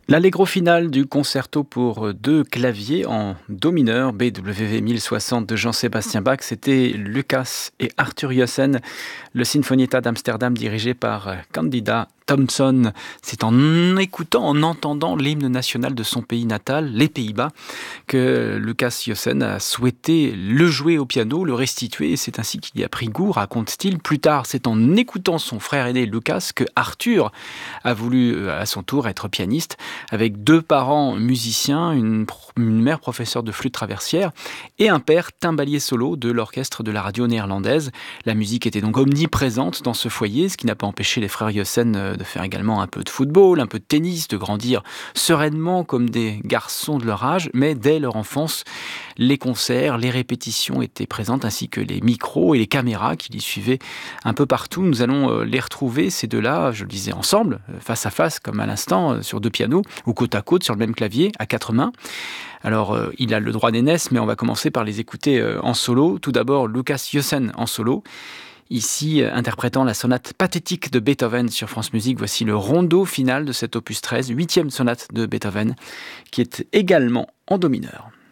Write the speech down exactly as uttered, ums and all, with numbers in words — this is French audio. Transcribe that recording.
L'allegro final du concerto pour deux claviers en do mineur, B W V mille soixante de Jean-Sébastien Bach, c'était Lucas et Arthur Jossen, le Sinfonietta d'Amsterdam dirigé par Candida Thompson. C'est en écoutant, en entendant l'hymne national de son pays natal, les Pays-Bas, que Lucas Jossen a souhaité le jouer au piano, le restituer, et c'est ainsi qu'il y a pris goût, raconte-t-il. Plus tard, c'est en écoutant son frère aîné Lucas que Arthur a voulu à son tour être pianiste, avec deux parents musiciens, une, une mère professeure de flûte traversière et un père timbalier solo de l'orchestre de la radio néerlandaise. La musique était donc omniprésente dans ce foyer, ce qui n'a pas empêché les frères Jossen de faire également un peu de football, un peu de tennis, de grandir sereinement comme des garçons de leur âge, mais dès leur enfance, les concerts, les répétitions étaient présentes, ainsi que les micros et les caméras qui les suivaient un peu partout. Nous allons les retrouver, ces deux-là, je le disais, ensemble, face à face, comme à l'instant, sur deux pianos, ou côte à côte, sur le même clavier, à quatre mains. Alors, euh, il a le droit d'aînesse, mais on va commencer par les écouter euh, en solo. Tout d'abord, Lucas Jossen en solo. Ici, euh, interprétant la sonate pathétique de Beethoven sur France Musique, voici le rondo final de cet opus treize, huitième sonate de Beethoven, qui est également en do mineur.